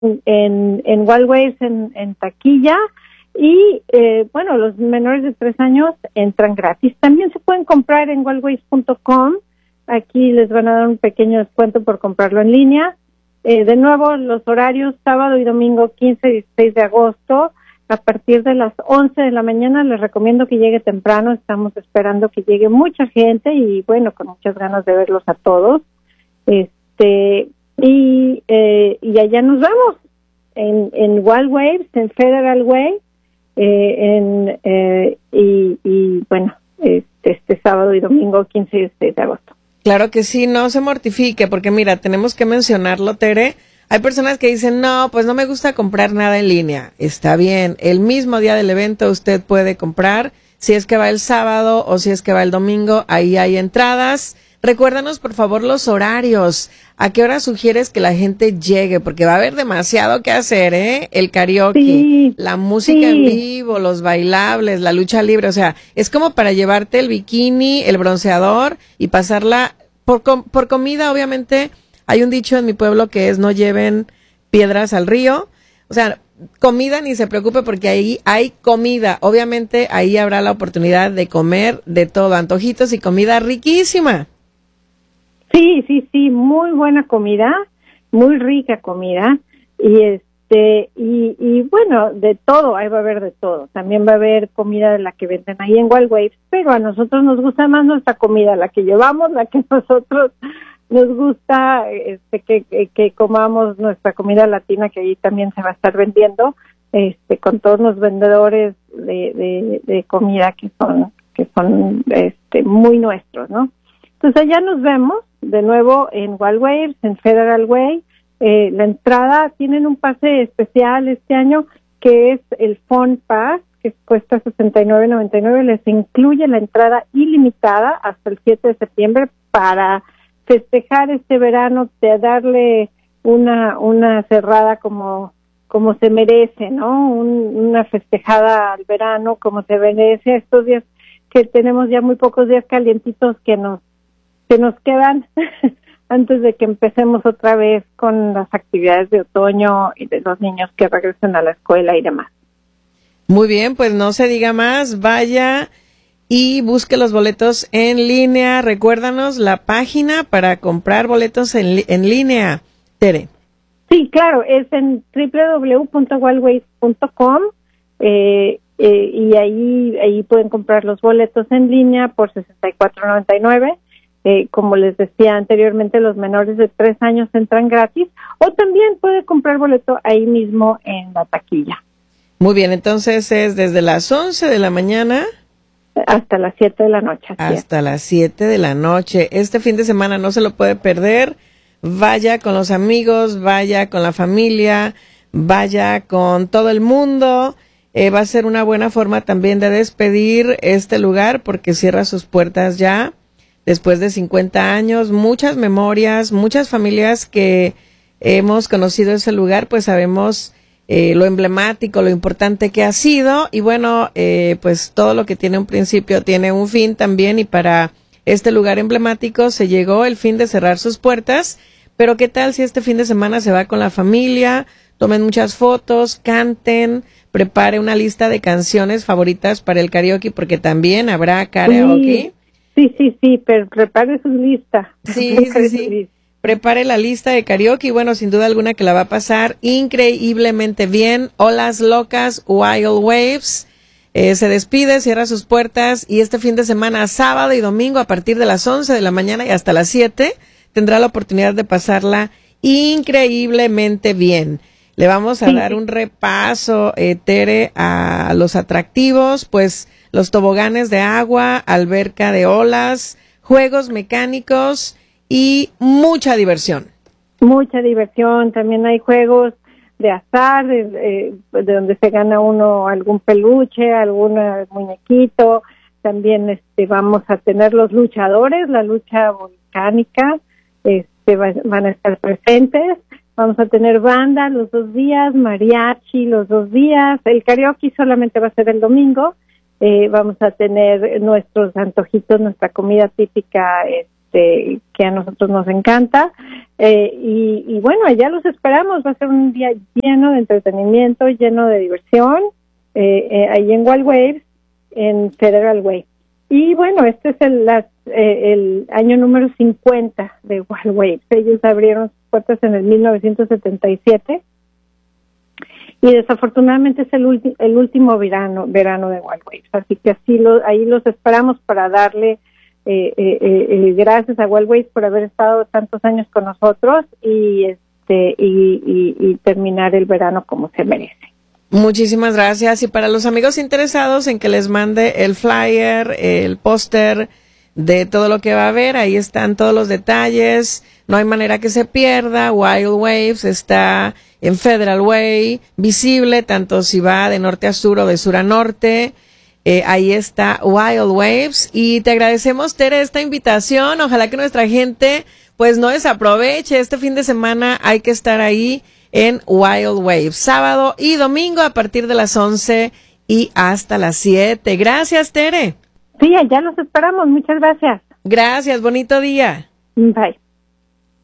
en Wild Waves en taquilla. Y, bueno, los menores de 3 años entran gratis. También se pueden comprar en wildwaves.com. Aquí les van a dar un pequeño descuento por comprarlo en línea. De nuevo, los horarios, sábado y domingo 15 y 16 de agosto, a partir de las 11 de la mañana. Les recomiendo que llegue temprano. Estamos esperando que llegue mucha gente y, bueno, con muchas ganas de verlos a todos. Y allá nos vemos en Wild Waves, en Federal Way. Bueno, este sábado y domingo 15 y 16 de agosto. Claro que sí, no se mortifique, porque mira, tenemos que mencionarlo, Tere. Hay personas que dicen, no, pues no me gusta comprar nada en línea. Está bien, el mismo día del evento usted puede comprar, si es que va el sábado o si es que va el domingo, ahí hay entradas. Recuérdanos, por favor, los horarios. ¿A qué hora sugieres que la gente llegue? Porque va a haber demasiado que hacer, ¿eh? El karaoke, sí, la música en vivo, los bailables, la lucha libre. O sea, es como para llevarte el bikini, el bronceador y pasarla por comida. Obviamente, hay un dicho en mi pueblo que es no lleven piedras al río. O sea, comida ni se preocupe porque ahí hay comida. Obviamente, ahí habrá la oportunidad de comer de todo, antojitos y comida riquísima. Sí, muy buena comida, muy rica comida, y bueno, de todo, ahí va a haber de todo. También va a haber comida de la que venden ahí en Wild Waves, pero a nosotros nos gusta más nuestra comida, la que llevamos, la que nosotros nos gusta, que comamos nuestra comida latina, que ahí también se va a estar vendiendo, con todos los vendedores de comida que son muy nuestros, ¿no? Entonces allá nos vemos de nuevo en Wild Waves, en Federal Way. La entrada, tienen un pase especial este año que es el Fun Pass, que cuesta $69.99. Les incluye la entrada ilimitada hasta el 7 de septiembre para festejar este verano, de darle una cerrada como se merece, ¿no? Una festejada al verano como se merece, estos días que tenemos ya muy pocos días calientitos que nos quedan antes de que empecemos otra vez con las actividades de otoño y de los niños que regresen a la escuela y demás. Muy bien, pues no se diga más, vaya y busque los boletos en línea. Recuérdanos la página para comprar boletos en línea, Tere. Sí, claro, es en www.wildways.com y ahí pueden comprar los boletos en línea por $64.99. Como les decía anteriormente, los menores de 3 años entran gratis, o también puede comprar boleto ahí mismo en la taquilla. Muy bien, entonces es desde las 11 de la mañana hasta las 7 de la noche. Hasta las 7 de la noche. Este fin de semana no se lo puede perder. Vaya con los amigos, vaya con la familia, vaya con todo el mundo. Va a ser una buena forma también de despedir este lugar porque cierra sus puertas ya. Después de 50 años, muchas memorias, muchas familias que hemos conocido ese lugar, pues sabemos lo emblemático, lo importante que ha sido. Y bueno, pues todo lo que tiene un principio tiene un fin también. Y para este lugar emblemático se llegó el fin de cerrar sus puertas. Pero ¿qué tal si este fin de semana se va con la familia? Tomen muchas fotos, canten, prepare una lista de canciones favoritas para el karaoke porque también habrá karaoke. Sí, pero prepare su lista. Sí. Prepare la lista de karaoke y bueno, sin duda alguna que la va a pasar increíblemente bien. Olas locas, Wild Waves. Se despide, cierra sus puertas y este fin de semana, sábado y domingo, a partir de las 11 de la mañana y hasta las 7, tendrá la oportunidad de pasarla increíblemente bien. Le vamos a dar un repaso, Tere, a los atractivos, pues los toboganes de agua, alberca de olas, juegos mecánicos y mucha diversión. Mucha diversión, también hay juegos de azar, de donde se gana uno algún peluche, algún muñequito. También vamos a tener los luchadores, la lucha volcánica, van a estar presentes. Vamos a tener banda los 2 días, mariachi los 2 días. El karaoke solamente va a ser el domingo. Vamos a tener nuestros antojitos, nuestra comida típica, que a nosotros nos encanta. Y bueno, allá los esperamos. Va a ser un día lleno de entretenimiento, lleno de diversión, ahí en Wild Waves, en Federal Way. Y bueno, este es el año número 50 de Wild Waves. Ellos abrieron sus puertas en el 1977 y desafortunadamente es el último verano de Wild Waves. Así que ahí los esperamos para darle gracias a Wild Waves por haber estado tantos años con nosotros y terminar el verano como se merece. Muchísimas gracias. Y para los amigos interesados en que les mande el flyer, el póster de todo lo que va a haber, ahí están todos los detalles. No hay manera que se pierda. Wild Waves está en Federal Way, visible tanto si va de norte a sur o de sur a norte. Ahí está Wild Waves. Y te agradecemos, Tere, esta invitación. Ojalá que nuestra gente pues no desaproveche. Este fin de semana hay que estar ahí en Wild Waves, sábado y domingo a partir de las 11 y hasta las 7. Gracias, Tere. Sí, allá los esperamos. Muchas gracias. Gracias, bonito día. Bye.